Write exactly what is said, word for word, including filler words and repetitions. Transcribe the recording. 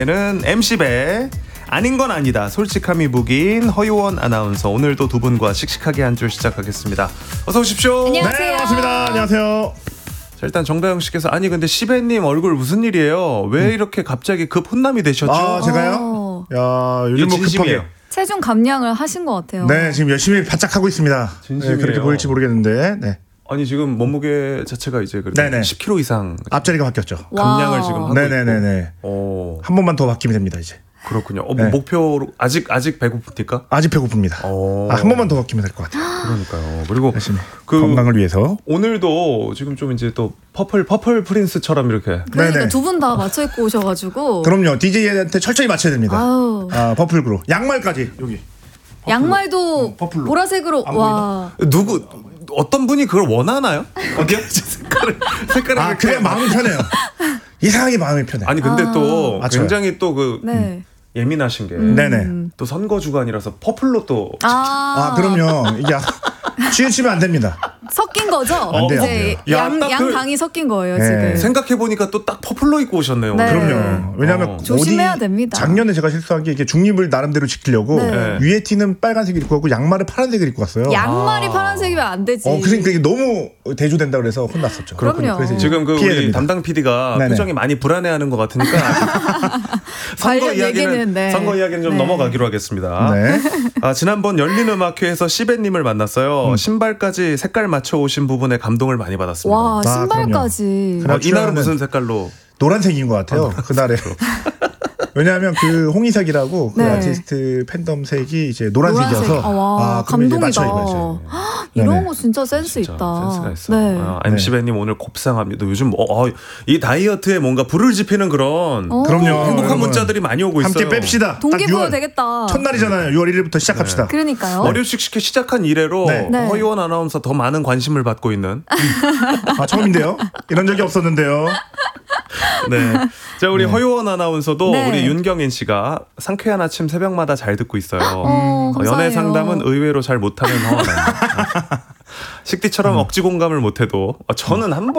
는 엠씨배 아닌 건 아니다 솔직함이 무기인 허유원 아나운서, 오늘도 두 분과 씩씩하게 한 줄 시작하겠습니다. 어서 오십시오. 안녕하세요. 네, 반갑습니다. 안녕하세요. 자, 일단 정다영 씨께서 아니 근데 시배님 얼굴 무슨 일이에요? 왜 음. 이렇게 갑자기 급 혼남이 되셨죠? 아, 제가요? 어. 야, 요즘 뭐 급하게 체중 감량을 하신 것 같아요. 네, 지금 열심히 바짝 하고 있습니다. 진심이에요. 네, 그렇게 보일지 모르겠는데. 네. 아니 지금 몸무게 자체가 이제 십 킬로그램 이상 앞자리가 바뀌었죠. 감량을 와우. 지금 하고 네네네네. 있고. 오. 한 번만 더 바뀌면 됩니다, 이제. 그렇군요. 어, 뭐 네. 목표로 아직 아직 배고픕니까? 아직 배고픕니다. 오. 아, 한 번만 더 바뀌면 될 것 같아요. 그러니까요. 그리고 열심히 그 건강을 위해서. 오늘도 지금 좀 이제 또 퍼플 퍼플 프린스처럼 이렇게. 그러니까 네네. 두 분 다 맞춰 입고 오셔가지고. 그럼요. 디제이한테 철저히 맞춰야 됩니다. 아우. 아, 퍼플그로. 양말까지 여기. 양말도 어, 퍼플로. 보라색으로. 안 와. 누구 어떤 분이 그걸 원하나요? 어디요? 색깔을 색깔을 아, 이렇게. 그래 마음이 편해요. 이상하게 마음이 편해. 아니 근데 아. 또 맞춰요. 굉장히 또 그 네. 예민하신 게 또 음. 네네. 선거 주간이라서 퍼플로 또 아. 아, 그럼요. 이게 치우치면 안 됩니다. 섞인 거죠? 안 돼요, 이제 안 돼요. 야, 양, 딱 그- 양당이 섞인 거예요, 네. 지금. 생각해 보니까 또 딱 퍼플로 입고 오셨네요. 네. 오늘. 그럼요. 왜냐하면 어. 조심해야 어디- 됩니다. 작년에 제가 실수한 게 이게 중립을 나름대로 지키려고 네. 위에 티는 빨간색을 입고 왔고 양말을 파란색을 입고 왔어요. 양말이 아. 파란색이면 안 되지. 어, 그러니까 이게 너무 대조된다 그래서 혼났었죠. 그럼요. 그래서 이제 지금 그 피해야 우리 됩니다. 담당 피디가 네네. 표정이 많이 불안해하는 것 같으니까 선거 관련 이야기는 얘기는, 네. 선거 이야기는 좀 네. 넘어가기로 하겠습니다. 네. 아, 지난번 열린음악회에서 시베님을 만났어요. 음. 신발까지 색깔 맞춰 오신 부분에 감동을 많이 받았습니다. 와, 아, 신발까지. 그럼요. 어, 이날은 그렇죠. 무슨 색깔로? 노란색인 것 같아요. 그날에. 왜냐하면 그 홍희석이라고 그 네. 아티스트 팬덤 색이 이제 노란색이어서 노란색. 아, 와, 그러면 이제 감동이다. 맞춰 입어야죠. 이런 네네. 거 진짜 센스 진짜 있다. 센스가 있어. 네. 아, 엠씨배님 오늘 곱상합니다. 요즘 어, 어, 이 다이어트에 뭔가 불을 지피는 그런 어. 그럼요. 행복한 여러분, 문자들이 많이 오고 있어요. 함께 뺍시다. 동기부여 딱 유월 되겠다. 첫날이잖아요. 유월 일일부터 시작합시다. 그러니까요. 어려식식히 시작한 이래로 네. 네. 허이원 아나운서 더 많은 관심을 받고 있는. 아, 처음인데요. 이런 적이 없었는데요. 네. 자, 우리 허이원 아나운서도 네. 우리 윤경인 씨가 상쾌한 아침 새벽마다 잘 듣고 있어요. 어, 어, 감사해요. 연애 상담은 의외로 잘 못하는 허원 아나운서. 식디처럼 억지 공감을 못해도 어, 저는 한